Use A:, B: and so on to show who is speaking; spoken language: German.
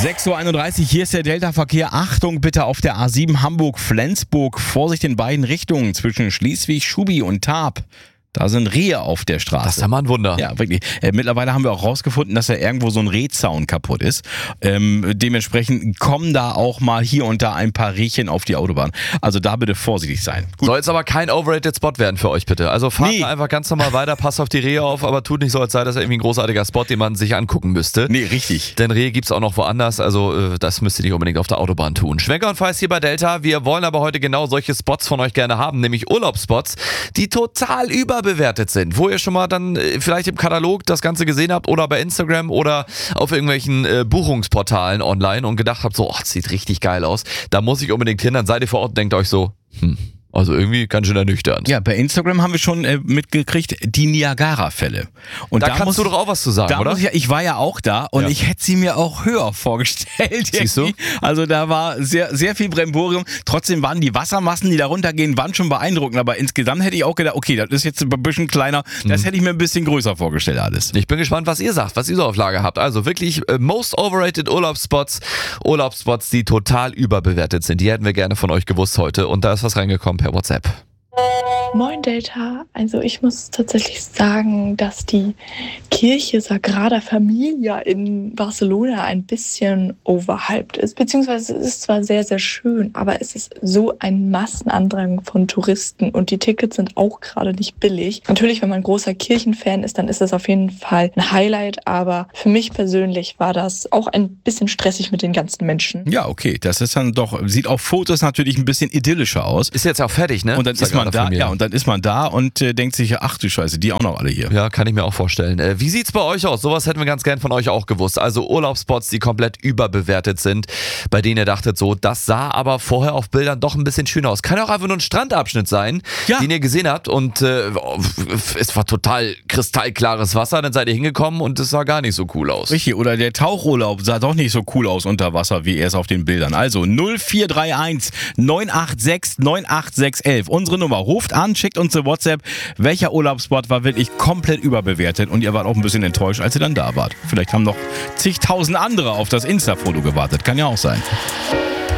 A: 6:31 Uhr, hier ist der Delta-Verkehr. Achtung bitte auf der A7 Hamburg-Flensburg. Vorsicht in beiden Richtungen zwischen Schleswig, Schubi und Tarp. Da sind Rehe auf der Straße.
B: Das ist ja mal ein Wunder.
A: Ja, wirklich. Mittlerweile haben wir auch rausgefunden, dass ja irgendwo so ein Rehzaun kaputt ist. Dementsprechend kommen da auch mal hier und da ein paar Rehchen auf die Autobahn. Also da bitte vorsichtig sein. Gut.
B: Soll jetzt aber kein overrated Spot werden für euch, bitte. Also fahrt da einfach ganz normal weiter, passt auf die Rehe auf, aber tut nicht so, als sei das irgendwie ein großartiger Spot, den man sich angucken müsste.
A: Nee, richtig.
B: Denn Rehe gibt's auch noch woanders, also das müsst ihr nicht unbedingt auf der Autobahn tun. Schwenker und Feist hier bei Delta. Wir wollen aber heute genau solche Spots von euch gerne haben, nämlich Urlaubsspots, die total überbewertet sind. Wo ihr schon mal dann vielleicht im Katalog das Ganze gesehen habt oder bei Instagram oder auf irgendwelchen Buchungsportalen online und gedacht habt, so, das sieht richtig geil aus. Da muss ich unbedingt hin. Dann seid ihr vor Ort und denkt euch so, also irgendwie ganz schön ernüchternd.
A: Ja, bei Instagram haben wir schon mitgekriegt, die Niagara-Fälle. Und
B: da kannst du doch auch was zu sagen, oder?
A: Ich war ja auch da und ich hätte sie mir auch höher vorgestellt.
B: Siehst du?
A: Also da war sehr, sehr viel Bremborium. Trotzdem waren die Wassermassen, die da runtergehen, waren schon beeindruckend. Aber insgesamt hätte ich auch gedacht, okay, das ist jetzt ein bisschen kleiner. Das hätte ich mir ein bisschen größer vorgestellt alles.
B: Ich bin gespannt, was ihr sagt, was ihr so auf Lager habt. Also wirklich most overrated Urlaubsspots, die total überbewertet sind. Die hätten wir gerne von euch gewusst heute. Und da ist was reingekommen per WhatsApp.
C: Moin Delta, also ich muss tatsächlich sagen, dass die Kirche Sagrada Familia in Barcelona ein bisschen overhyped ist, beziehungsweise es ist zwar sehr, sehr schön, aber es ist so ein Massenandrang von Touristen und die Tickets sind auch gerade nicht billig. Natürlich, wenn man großer Kirchenfan ist, dann ist das auf jeden Fall ein Highlight, aber für mich persönlich war das auch ein bisschen stressig mit den ganzen Menschen.
A: Ja, okay, das ist dann doch, sieht auf Fotos natürlich ein bisschen idyllischer aus.
B: Ist jetzt auch fertig, ne?
A: Und dann ist man da, und dann ist man da und denkt sich, ach du Scheiße, die auch noch alle hier.
B: Ja, kann ich mir auch vorstellen. Wie sieht's bei euch aus? Sowas hätten wir ganz gern von euch auch gewusst. Also Urlaubsspots, die komplett überbewertet sind, bei denen ihr dachtet so, das sah aber vorher auf Bildern doch ein bisschen schön aus. Kann auch einfach nur ein Strandabschnitt sein, den ihr gesehen habt und es war total kristallklares Wasser, dann seid ihr hingekommen und es sah gar nicht so cool aus.
A: Richtig, oder der Tauchurlaub sah doch nicht so cool aus unter Wasser, wie er es auf den Bildern. Also 0431 986 98611. Unsere Nummer. Ruft an, schickt uns eine WhatsApp. Welcher Urlaubsspot war wirklich komplett überbewertet und ihr wart auch ein bisschen enttäuscht, als ihr dann da wart. Vielleicht haben noch zigtausend andere auf das Insta-Foto gewartet. Kann ja auch sein.